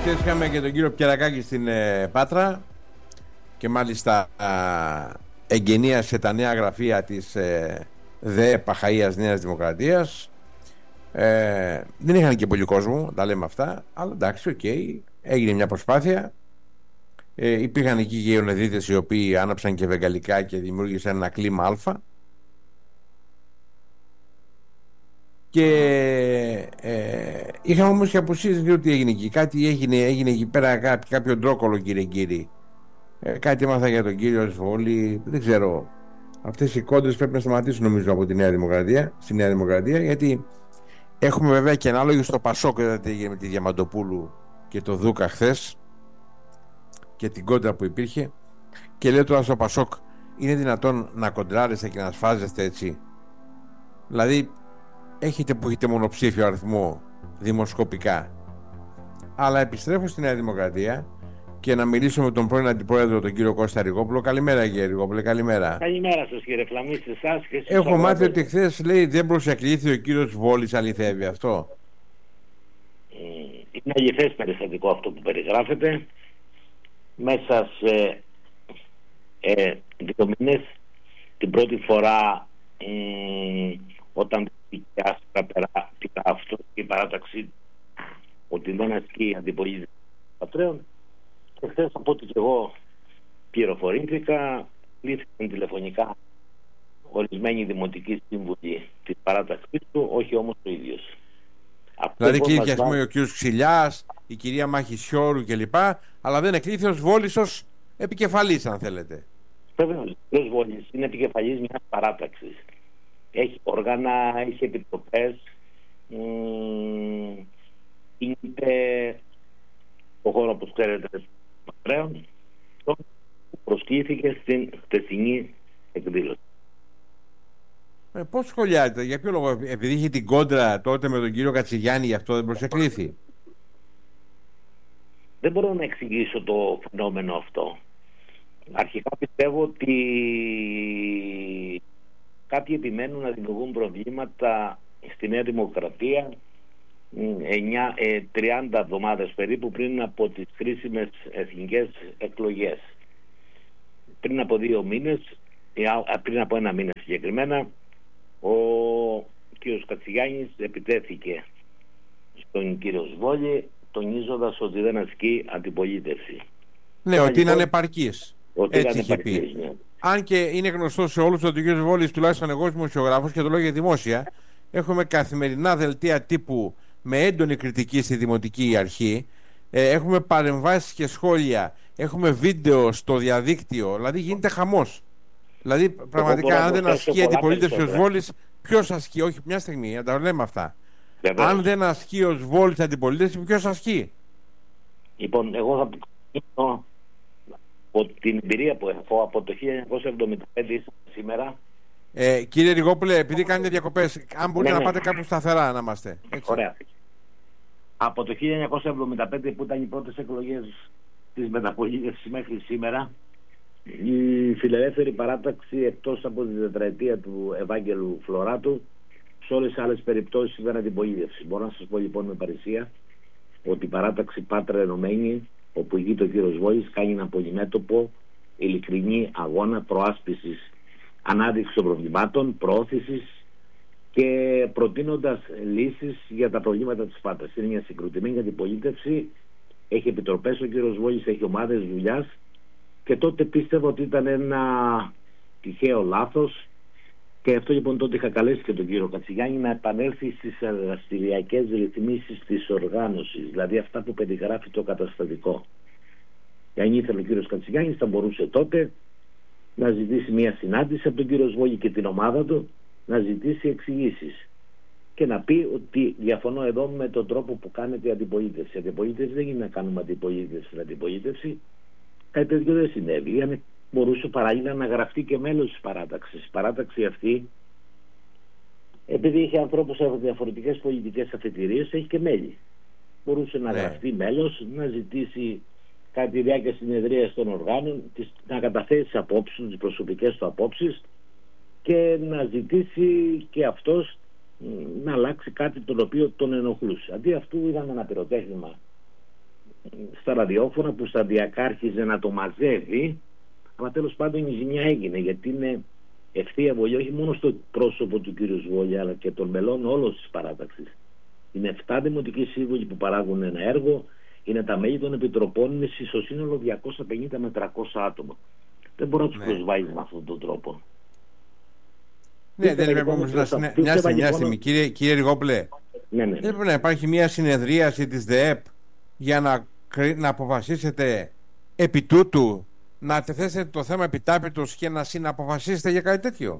Χτες είχαμε και τον κύριο Πιερακάκη στην Πάτρα και μάλιστα εγκαινίασε τα νέα γραφεία της ΔΕ Παχαΐας Νέας Δημοκρατίας. Δεν είχαν και πολύ κόσμο, τα λέμε αυτά, αλλά εντάξει, οκ, έγινε μια προσπάθεια. Υπήρχαν εκεί και οι Ιωνεδίτες οι οποίοι άναψαν και βεγγαλικά και δημιούργησαν ένα κλίμα αλφα. Και είχαμε όμως και απουσίες, δεν ξέρω τι έγινε εκεί. Κάτι έγινε εκεί πέρα, κάποιο ντρόκολο, κύριε. Κάτι έμαθα για τον κύριο Σβόλη, δεν ξέρω. Αυτές οι κόντρες πρέπει να σταματήσουν, νομίζω, από τη Νέα Δημοκρατία, στη Νέα Δημοκρατία, γιατί έχουμε βέβαια και ανάλογοι στο Πασόκ, δηλαδή με τη Διαμαντοπούλου και το Δούκα χθες και την κόντρα που υπήρχε. Και λέω τώρα στο Πασόκ, είναι δυνατόν να κοντράρεστε και να σφάζεστε έτσι? Δηλαδή, έχετε μονοψήφιο αριθμό δημοσκοπικά. Αλλά επιστρέφω στη Νέα Δημοκρατία και να μιλήσω με τον πρώην αντιπρόεδρο, τον κύριο Κώστα Ριγόπουλο. Καλημέρα, κύριε Ριγόπουλο, καλημέρα. Καλημέρα σας, κύριε Φλαμή, σε εσάς και στους Έχω μάθει ότι χθες, λέει, δεν προσεκλήθη ο κύριος Βόλης. Αληθεύει αυτό? Είναι αληθές περιστατικό αυτό που περιγράφεται. Μέσα σε 2 μήνες, την πρώτη φορά όταν πήρα αυτό και η παράταξη ότι δεν ασκεί αντιπολίτευση των πατρέων, και χθες, από ό,τι και εγώ πληροφορήθηκα, λύθηκαν τηλεφωνικά ορισμένοι δημοτικοί σύμβουλοι της παράταξης του, όχι όμως ο ίδιος. Δηλαδή κλείθηκε, ας πούμε, ο κύριος Ξυλιάς, η κυρία Μαχησιώρου κλπ. Αλλά δεν εκλήθη ως Βόλης ως επικεφαλής, αν θέλετε. Βεβαίως, ο κύριος Βόλης είναι επικεφαλής μιας παράταξης. Έχει όργανα, έχει επιτροπές, είναι το χώρο, όπως ξέρετε, πατρέων, προσκλήθηκε στην χτεσινή εκδήλωση. Πώς σχολιάζετε, για ποιο λόγο? Επειδή είχε την κόντρα τότε με τον κύριο Κατσιγιάννη, γι' αυτό δεν προσεκλήθη? Δεν μπορώ να εξηγήσω το φαινόμενο αυτό. Αρχικά πιστεύω ότι κάποιοι επιμένουν να δημιουργούν προβλήματα στη Νέα Δημοκρατία 30 εβδομάδες περίπου πριν από τις κρίσιμες εθνικές εκλογές. Πριν από 2 μήνες, πριν από 1 μήνα συγκεκριμένα, ο κύριος Κατσιγιάννης επιτέθηκε στον κύριο Σβόλη, τονίζοντας ότι δεν ασκεί αντιπολίτευση. Ναι, ότι είναι ανεπαρκής. Έτσι είχε πει. Ναι. Αν και είναι γνωστό σε όλους ότι ο κύριος Βόλης, τουλάχιστον εγώ ως δημοσιογράφος, και το λέω για δημόσια, έχουμε καθημερινά δελτία τύπου με έντονη κριτική στη Δημοτική Αρχή, έχουμε παρεμβάσεις και σχόλια, έχουμε βίντεο στο διαδίκτυο, δηλαδή γίνεται χαμός. Δηλαδή πραγματικά, αν δεν ασκεί αντιπολίτευση ο Βόλης, ποιος ασκεί? Όχι, μια στιγμή, να τα λέμε αυτά. Βεβαίως. Αν δεν ασκεί ο Βόλης αντιπολίτευση, ποιος ασκεί? Λοιπόν, εγώ θα πω από την εμπειρία που έχω από το 1975 σήμερα. Κύριε Ριγόπουλε, επειδή κάνετε διακοπές, αν μπορείτε να πάτε κάπου σταθερά να είμαστε. Έτσι. Ωραία. Από το 1975 που ήταν οι πρώτες εκλογές της μεταπολίτευσης μέχρι σήμερα, η φιλελεύθερη παράταξη, εκτός από τη τετραετία του Ευάγγελου Φλωράτου, σε όλες τις άλλες περιπτώσεις ήταν αντιπολίτευση. Μπορώ να σας πω λοιπόν με παρησία ότι η παράταξη Πάτρα Ενωμένη, όπου ηγείται ο κύριος Βόλης, κάνει ένα πολυμέτωπο, ειλικρινή αγώνα προάσπισης, ανάδειξη των προβλημάτων, προώθησης και προτείνοντας λύσεις για τα προβλήματα της Πάτρας. Είναι μια συγκροτημένη αντιπολίτευση, έχει επιτροπές ο κύριος Βόλης, έχει ομάδες δουλειάς, και τότε πίστευα ότι ήταν ένα τυχαίο λάθος, και αυτό λοιπόν τότε είχα καλέσει και τον κύριο Κατσιγιάννη να επανέλθει στις εργαστηριακές ρυθμίσεις της οργάνωσης, δηλαδή αυτά που περιγράφει το καταστατικό. Και αν ήθελε ο κύριος Κατσιγιάννης θα μπορούσε τότε να ζητήσει μια συνάντηση από τον κύριο Σβόλη και την ομάδα του, να ζητήσει εξηγήσεις και να πει ότι διαφωνώ εδώ με τον τρόπο που κάνετε η αντιπολίτευση. Η αντιπολίτευση δεν είναι να κάνουμε αντιπολίτευση στην αντιπολίτευση. Κάτι τέτοιο δεν συνέβη. Αν μπορούσε παράλληλα να γραφτεί και μέλος της παράταξης. Η παράταξη αυτή, επειδή είχε ανθρώπους από διαφορετικές πολιτικές αφετηρίες, έχει και μέλη. Μπορούσε να γραφτεί μέλος, να ζητήσει κατά τη διάρκεια συνεδρίας των οργάνων να καταθέσει τις απόψεις του, τις προσωπικές του απόψεις, και να ζητήσει και αυτός να αλλάξει κάτι το οποίο τον ενοχλούσε. Αντί αυτού είδαμε ένα πυροτέχνημα στα ραδιόφωνα που σταδιακά άρχιζε να το μαζεύει, αλλά τέλος πάντων η ζημιά έγινε, γιατί είναι ευθεία βολή όχι μόνο στο πρόσωπο του κ. Σβόλια, αλλά και των μελών όλων της παράταξης. Είναι 7 δημοτικοί σύμβουλοι που παράγουν ένα έργο, είναι τα μέλη των επιτροπών, είναι στο σύνολο 250 με 300 άτομα. Δεν μπορώ να τους προσβάλλεις με αυτόν τον τρόπο. Ναι, δεν έπρεπε όμως μια στιγμή, κύριε Ριγόπουλε, δεν έπρεπε να υπάρχει μια συνεδρίαση της ΔΕΕΠ για να αποφασίσετε επί τούτου, να τεθέσετε το θέμα επιτάπητος και να συναποφασίσετε για κάτι τέτοιο?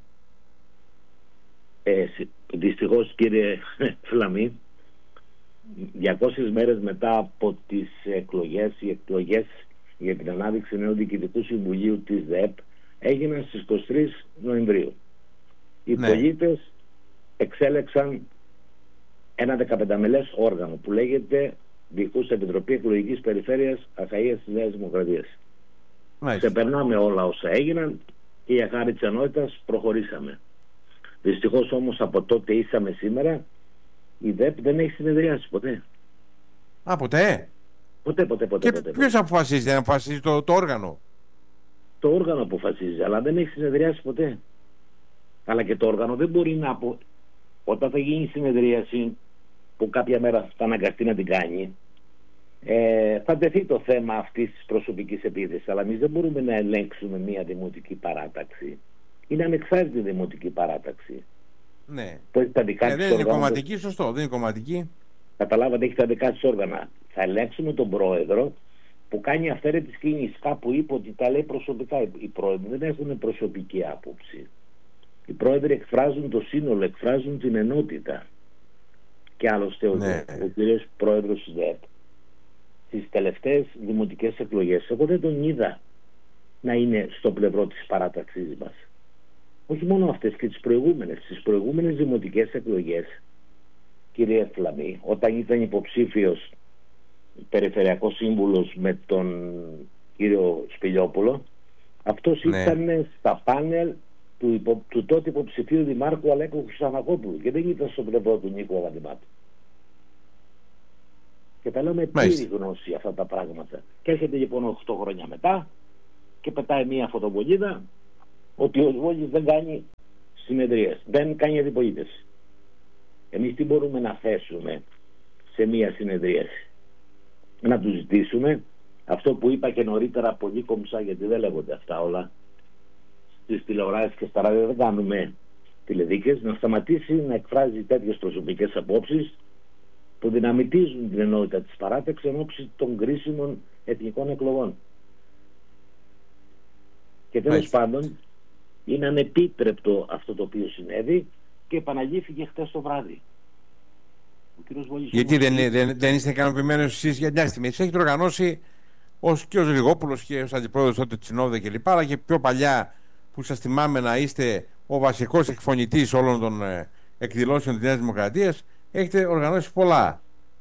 Δυστυχώς, κύριε Φλαμή, 200 μέρες μετά από τις εκλογές, οι εκλογές για την ανάδειξη νέου Διοικητικού Συμβουλίου της ΔΕΕΠ έγιναν στις 23 Νοεμβρίου. Οι πολίτες εξέλεξαν ένα 15μελές όργανο που λέγεται Διοικούσα Επιτροπή Εκλογικής Περιφέρειας Αχαΐας της Νέας Δημοκρατίας. Ξεπερνάμε όλα όσα έγιναν και για χάρη της ενότητας προχωρήσαμε. Δυστυχώς όμως από τότε ήσαμε σήμερα, η ΔΕΠ δεν έχει συνεδριάσει ποτέ. Ποτέ? Ποτέ. Και ποιος αποφασίζει? Δεν αποφασίζει το όργανο? Το όργανο αποφασίζει, αλλά δεν έχει συνεδριάσει ποτέ. Αλλά και το όργανο δεν μπορεί να όταν θα γίνει συνεδρίαση, που κάποια μέρα θα αναγκαστεί να την κάνει, θα τεθεί το θέμα αυτής της προσωπικής επίθεσης. Αλλά εμείς δεν μπορούμε να ελέγξουμε μια δημοτική παράταξη. Είναι ανεξάρτητη δημοτική παράταξη. Ναι. Δεν είναι κομματική, σωστό. Δεν είναι κομματική. Καταλάβατε, έχει τα δικά της όργανα. Θα ελέγξουμε τον πρόεδρο που κάνει αυθαίρετης κίνησης. Κάπου είπε ότι τα λέει προσωπικά. Οι πρόεδροι δεν έχουν προσωπική άποψη. Οι πρόεδροι εκφράζουν το σύνολο, εκφράζουν την ενότητα. Και άλλωστε ο κύριος πρόεδρος της ΔΕΕΠ στις τελευταίες δημοτικές εκλογές, εγώ δεν τον είδα να είναι στο πλευρό της παράταξής μας. Όχι μόνο αυτές, και τις προηγούμενες. Στις προηγούμενες δημοτικές εκλογές, κύριε Φλαμή, όταν ήταν υποψήφιος περιφερειακός σύμβουλος με τον κύριο Σπηλιόπουλο, αυτός ήταν στα πάνελ του τότε υποψηφίου δημάρχου Αλέκου Χρυσανακόπουλου και δεν ήταν στο πλευρό του Νίκου Αγαντιμάτου. Και τα λέω με πλήρη γνώση αυτά τα πράγματα. Και έρχεται λοιπόν 8 χρόνια μετά και πετάει μία φωτοβολίδα ότι ο Σβόλης δεν κάνει συνεδρίες, δεν κάνει αντιπολίτευση. Εμείς τι μπορούμε να θέσουμε σε μία συνεδρίαση? Να του ζητήσουμε αυτό που είπα και νωρίτερα πολύ κομψά, γιατί δεν λέγονται αυτά όλα στις τηλεοράσεις και στα ράδια, δεν κάνουμε τηλεδίκες, να σταματήσει να εκφράζει τέτοιες προσωπικές απόψεις που δυναμητίζουν την ενότητα της παράταξης εν ώψη των κρίσιμων εθνικών εκλογών. Και τέλος πάντων είναι ανεπίτρεπτο αυτό το οποίο συνέβη και επαναλήφθηκε χτες το βράδυ. Γιατί δεν είστε ικανοποιημένοι εσείς για μια στιγμή? Έχετε οργανώσει και ο Ριγόπουλος και ως αντιπρόεδρος τότε της Συνόδου και λοιπά, αλλά και πιο παλιά που σας θυμάμαι να είστε ο βασικός εκφωνητής όλων των εκδηλώσεων της Νέας Δημοκρατίας. Έχετε οργανώσει πολλά.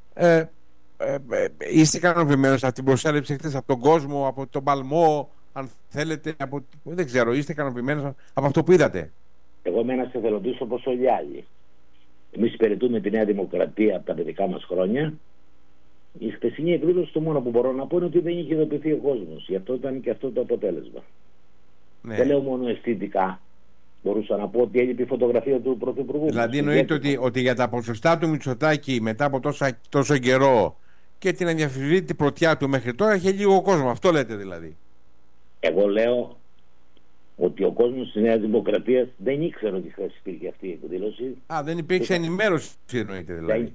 Είστε ικανοποιημένος από την προσέλευση χτες από τον κόσμο, από τον παλμό, αν θέλετε, δεν ξέρω, είστε ικανοποιημένος από αυτό που είδατε? Εγώ είμαι ένας εθελοντής όπως όλοι οι άλλοι. Εμείς υπηρετούμε τη Νέα Δημοκρατία από τα παιδικά μας χρόνια. Η χθεσινή εκδήλωση, το μόνο που μπορώ να πω είναι ότι δεν είχε ειδοποιηθεί ο κόσμος. Γι' αυτό ήταν και αυτό το αποτέλεσμα. Ναι. Δεν λέω μόνο αισθητικά. Μπορούσα να πω ότι έλειπε η φωτογραφία του Πρωθυπουργού. Δηλαδή εννοείται ότι για τα ποσοστά του Μητσοτάκη μετά από τόσο καιρό και την αδιαφυσβήτητη πρωτιά του μέχρι τώρα είχε λίγο κόσμο. Αυτό λέτε δηλαδή? Εγώ λέω ότι ο κόσμος της Νέας Δημοκρατίας δεν ήξερε ότι χθες υπήρχε αυτή η εκδήλωση. Δεν υπήρξε ενημέρωση, εννοείται δηλαδή.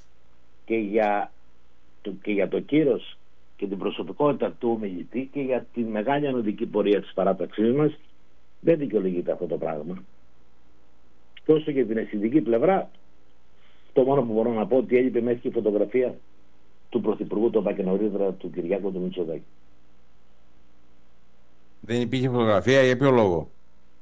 Και για το κύρος και την προσωπικότητα του ομιλητή και για τη μεγάλη ανωδική πορεία της παράταξής μας δεν δικαιολογείται αυτό το πράγμα. Και όσο για την αισθητική πλευρά, το μόνο που μπορώ να πω ότι έλειπε μέχρι και η φωτογραφία του Πρωθυπουργού, το είπα και νωρίτερα, του Κυριάκου του Μητσοτάκη. Δεν υπήρχε φωτογραφία, για ποιο λόγο?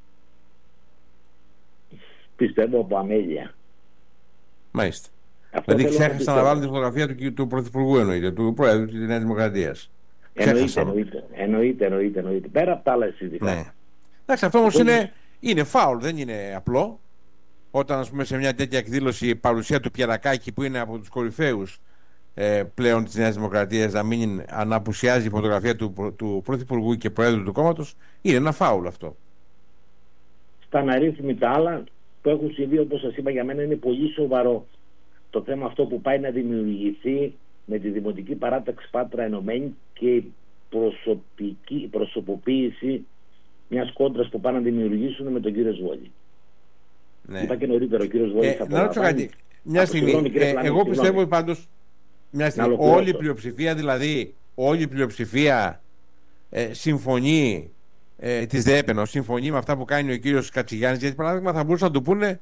Πιστεύω από αμέλεια. Μάλιστα. Δηλαδή ξέχασαν να βάλουν τη φωτογραφία του Πρωθυπουργού, εννοείται, του Πρόεδρου της Νέας Δημοκρατίας. Εννοείται. Πέρα από τα άλλα αισθητικά. Ναι. Εντάξει, αυτό όμως είναι φάουλ, δεν είναι απλό. Όταν, ας πούμε, σε μια τέτοια εκδήλωση η παρουσία του Πιερακάκη, που είναι από τους κορυφαίους πλέον της Νέας Δημοκρατίας να μην αναπουσιάζει η φωτογραφία του Πρωθυπουργού και Προέδρου του κόμματος, είναι ένα φάουλ αυτό. Στα αναρρύθμιτα άλλα που έχουν συμβεί, όπως σας είπα, για μένα είναι πολύ σοβαρό το θέμα αυτό που πάει να δημιουργηθεί με τη Δημοτική Παράταξη Πάτρα Ενωμένη και η προσωποποίηση μιας κόντρας που πάνε να δημιουργήσουν με τον κύριο Σβόλη. Ναι. Είπα και νωρίτερα, ο κύριος Σβόλης να ρωτήσω κάτι. Μια στιγμή, εγώ πιστεύω ότι πάντως όλη η πλειοψηφία, δηλαδή όλη η πλειοψηφία συμφωνεί της ΔΕΠΕΝΟ, συμφωνεί με αυτά που κάνει ο κύριος Κατσιγιάννης, γιατί παράδειγμα θα μπορούσαν να του πούνε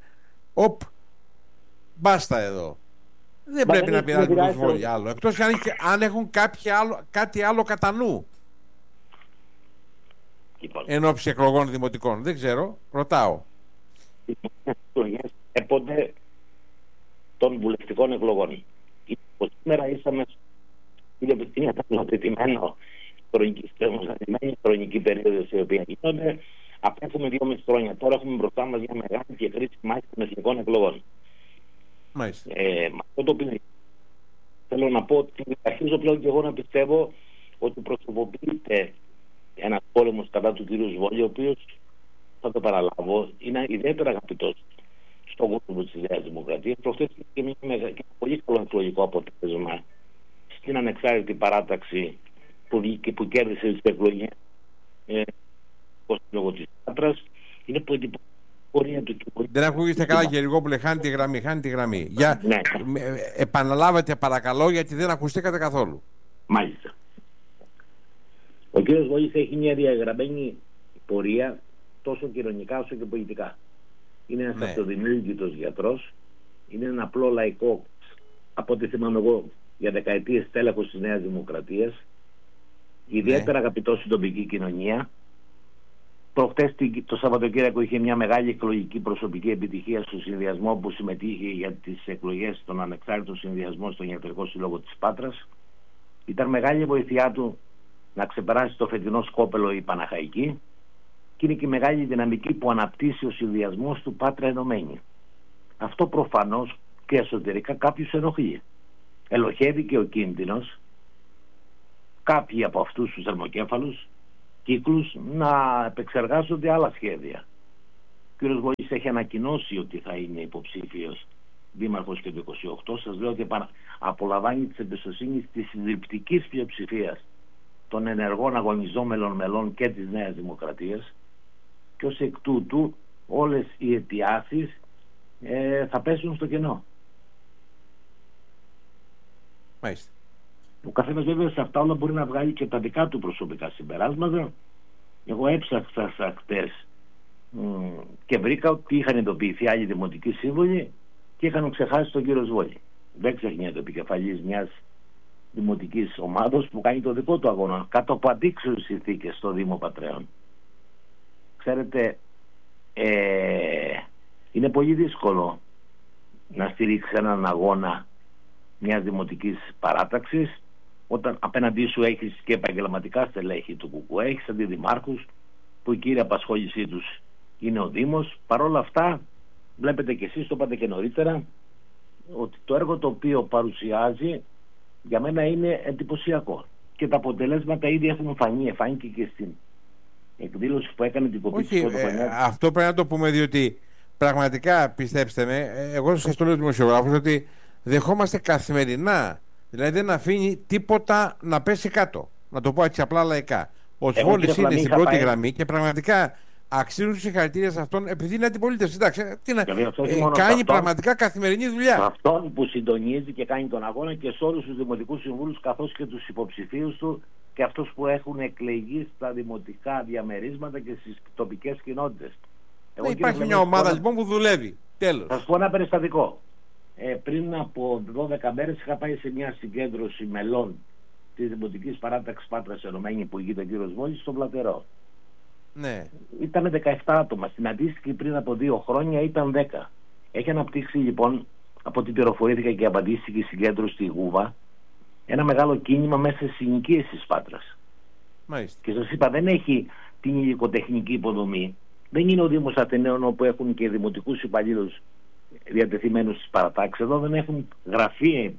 μπάστα εδώ. Δεν πρέπει να πειράζει το Σβόλη άλλο, εκτός αν έχουν κάτι άλλο κατά νου εν ώψη εκλογών δημοτικών. Δεν ξέρω, ρωτάω. Έπονται των βουλευτικών εκλογών. Σήμερα ήσαμε είναι αναπτυτημένο χρονική περίοδο η οποία γίνονται. Απέχουμε 2,5 χρόνια. Τώρα έχουμε μπροστά μας μια μεγάλη και χρήσιμη μάχη των εθνικών εκλογών. Μάλιστα. Αυτό το οποίο θέλω να πω ότι αρχίζω πλέον και εγώ να πιστεύω ότι προσωποποιείται ένας πόλεμος κατά του κ. Σβόλη, ο οποίος, θα το παραλάβω, είναι ιδιαίτερα αγαπητός στον κόσμο της Νέας Δημοκρατίας. Προχθές και ένα πολύ καλό εκλογικό αποτέλεσμα στην ανεξάρτητη παράταξη που κέρδισε τις εκλογές λόγω της Πάτρας. Είναι που πορεία του. Δεν ακούγεστε καλά, κύριε Γερικόπουλε, χάνει τη γραμμή. Ναι. Επαναλάβετε παρακαλώ, γιατί δεν ακουστήκατε καθόλου. Μάλιστα. Ο κύριος Βόλης έχει μια διαγραμμένη πορεία τόσο κοινωνικά όσο και πολιτικά. Είναι ένας αυτοδημιούργητος γιατρός, είναι ένα απλό λαϊκό, από ό,τι θυμάμαι εγώ, για δεκαετίες τέλεχος της Νέας Δημοκρατίας, ιδιαίτερα αγαπητός στην τοπική κοινωνία. Προχτές το Σαββατοκύριακο είχε μια μεγάλη εκλογική προσωπική επιτυχία στο συνδυασμό που συμμετείχε για τις εκλογές στον ανεξάρτητο συνδυασμό στον Ιατρικό Σύλλογο της Πάτρας. Ήταν μεγάλη βοήθειά του να ξεπεράσει το φετινό σκόπελο η Παναχαϊκή, και είναι και η μεγάλη δυναμική που αναπτύσσει ο συνδυασμός του Πάτρα Ενωμένη. Αυτό προφανώς και εσωτερικά κάποιους ενοχλεί. Ελοχεύει και ο κίνδυνος κάποιοι από αυτούς τους θερμοκέφαλους κύκλους να επεξεργάζονται άλλα σχέδια. Ο κ. Βόλης έχει ανακοινώσει ότι θα είναι υποψήφιος δήμαρχος και το 28. Σας λέω ότι απολαμβάνει της εμπιστοσύνης της συντριπτικής πλειοψηφίας των ενεργών αγωνιζόμενων μελών και της Νέας Δημοκρατίας, και ως εκ τούτου όλες οι αιτιάσεις θα πέσουν στο κενό. Μάλιστα. Ο καθένας βέβαια σε αυτά όλα μπορεί να βγάλει και τα δικά του προσωπικά συμπεράσματα. Εγώ έψαξα χτες και βρήκα ότι είχαν εντοπιθεί άλλοι δημοτικοί σύμβολοι και είχαν ξεχάσει τον κύριο Σβόλη. Δεν ξεχνιέται ο επικεφαλής μιας δημοτικής ομάδος που κάνει το δικό του αγώνα κάτω από αντίξωες συνθήκες στο Δήμο Πατρέων. Ξέρετε, είναι πολύ δύσκολο να στηρίξει έναν αγώνα μιας δημοτικής παράταξης όταν απέναντί σου έχεις και επαγγελματικά στελέχη του ΚΚΕ, έχεις αντιδημάρχους που η κύρια απασχόλησή τους είναι ο Δήμος. Παρόλα αυτά βλέπετε και εσείς, το είπατε και νωρίτερα, ότι το έργο το οποίο παρουσιάζει για μένα είναι εντυπωσιακό και τα αποτελέσματα ήδη έχουν φανεί. Φάνηκε και στην εκδήλωση που έκανε την κοπή της Πρωτοχρονιάς. Αυτό πρέπει να το πούμε, διότι πραγματικά, πιστέψτε με, εγώ σας το λέω δημοσιογράφος, ότι δεχόμαστε καθημερινά, δηλαδή δεν αφήνει τίποτα να πέσει κάτω, να το πω έτσι απλά λαϊκά. Ο Σβόλης είναι στην πρώτη γραμμή και πραγματικά αξίζουν συγχαρητήρια σε αυτόν, επειδή είναι αντιπολίτευση. Κάνει πραγματικά καθημερινή δουλειά. Αυτόν που συντονίζει και κάνει τον αγώνα και σε όλους τους δημοτικούς συμβούλους, καθώς και τους υποψηφίους του και αυτούς που έχουν εκλεγεί στα δημοτικά διαμερίσματα και στις τοπικές κοινότητες. Υπάρχει μια ομάδα λοιπόν που δουλεύει. Τέλος. Θα σας πω ένα περιστατικό. Πριν από 12 μέρες είχα πάει σε μια συγκέντρωση μελών της Δημοτικής Παράταξης Πάτρας Ενωμένη που ηγείται ο κύριος Βόλης στον Πλατερό. Ναι. Ήταν 17 άτομα. Στην αντίστοιχη πριν από 2 χρόνια ήταν 10. Έχει αναπτύξει λοιπόν, από ό,τι πληροφορήθηκα και απαντήθηκε η συγκέντρωση στη Γούβα, ένα μεγάλο κίνημα μέσα στις συνοικίες της Πάτρας. Μάλιστα. Και σας είπα, δεν έχει την υλικοτεχνική υποδομή. Δεν είναι ο Δήμος Αθηναίων όπου έχουν και δημοτικούς υπαλλήλους διατεθειμένους στις παρατάξεις. Εδώ δεν έχουν γραφεία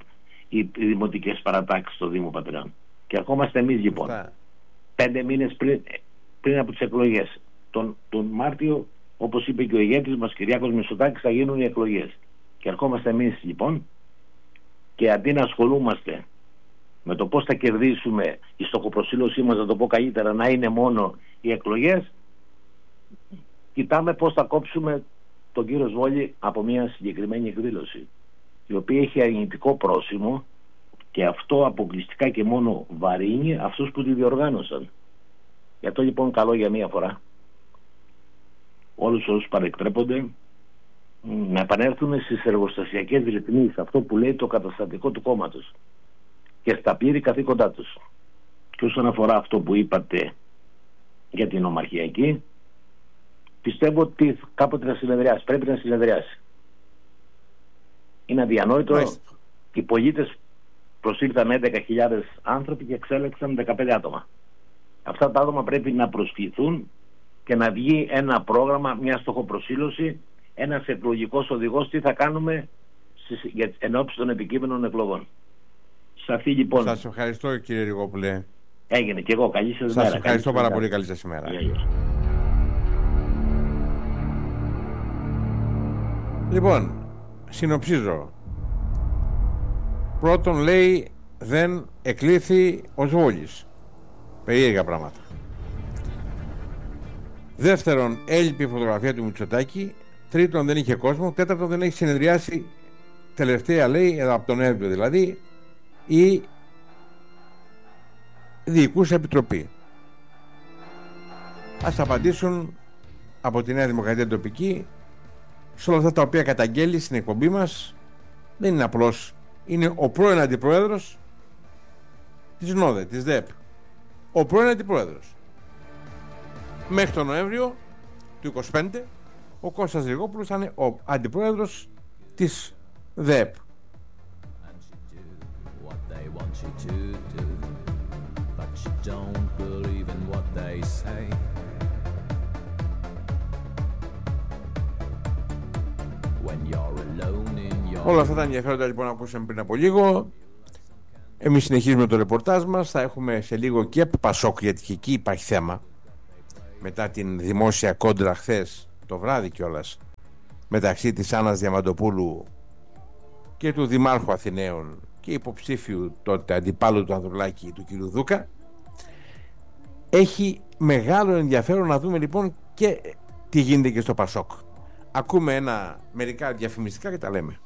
οι δημοτικές παρατάξεις στο Δήμο Πατριών. Και ερχόμαστε εμείς λοιπόν 5 μήνες πριν από τις εκλογές. Τον Μάρτιο, όπως είπε και ο ηγέτης μας Κυριάκος Μητσοτάκης, θα γίνουν οι εκλογές. Και ερχόμαστε εμείς λοιπόν, και αντί να ασχολούμαστε με το πώς θα κερδίσουμε, η στοχοπροσήλωσή μας, να το πω καλύτερα, να είναι μόνο οι εκλογές, κοιτάμε πώς θα κόψουμε τον κύριο Σβόλη από μια συγκεκριμένη εκδήλωση, η οποία έχει αρνητικό πρόσημο, και αυτό αποκλειστικά και μόνο βαρύνει αυτούς που τη διοργάνωσαν. Γι' αυτό λοιπόν καλό για μία φορά όλους όσους παρεκτρέπονται να επανέλθουν στις εργοστασιακές ρυθμίσεις, αυτό που λέει το καταστατικό του κόμματος, και στα πλήρη καθήκοντά τους. Και όσον αφορά αυτό που είπατε για την ομαρχιακή, πιστεύω ότι κάποτε να συνεδριάσει, πρέπει να συνεδριάσει. Είναι αδιανόητο. Οι πολίτες προσήλθαν 11.000 άνθρωποι και εξέλεξαν 15 άτομα. Αυτά τα άτομα πρέπει να προσκληθούν και να βγει ένα πρόγραμμα, μια στοχοπροσήλωση, ένας εκλογικός οδηγός, τι θα κάνουμε ενώπιση των επικείμενων εκλογών. Λοιπόν. Σας ευχαριστώ, κύριε Ριγόπουλε. Έγινε και εγώ. Καλή σας μέρα. Σας ευχαριστώ πάρα πολύ. Καλή σας ημέρα. Λοιπόν, συνοψίζω. Πρώτον, λέει, δεν εκλήθη ο Σβόλης. Περίεργα πράγματα. Δεύτερον, έλειπε η φωτογραφία του Μητσοτάκη. Τρίτον, δεν είχε κόσμο. Τέταρτον, δεν έχει συνεδριάσει τελευταία, λέει, από τον Νοέμβριο δηλαδή, η Διοικούσα Επιτροπή. Ας απαντήσουν από τη Νέα Δημοκρατία τοπική σε όλα αυτά τα οποία καταγγέλει στην εκπομπή μας. Δεν είναι απλώς, είναι ο πρώην αντιπρόεδρος της ΝΟΔΕ, της ΔΕΠ. Ο πρώην αντιπρόεδρος. Μέχρι τον Νοέμβριο του 2025 ο Κώστας Ριγόπουλος ήταν ο αντιπρόεδρος της ΔΕΠ. Όλα αυτά τα ενδιαφέροντα λοιπόν ακούσαμε πριν από λίγο. Εμείς συνεχίζουμε το ρεπορτάζ μας. Θα έχουμε σε λίγο και Πασόκ, γιατί και εκεί υπάρχει θέμα, μετά την δημόσια κόντρα χθες το βράδυ κιόλας μεταξύ της Άννας Διαμαντοπούλου και του Δημάρχου Αθηναίων και υποψήφιου τότε αντιπάλου του Ανδρουλάκη, του κ. Δούκα. Έχει μεγάλο ενδιαφέρον να δούμε λοιπόν και τι γίνεται και στο Πασόκ. Ακούμε μερικά διαφημιστικά και τα λέμε.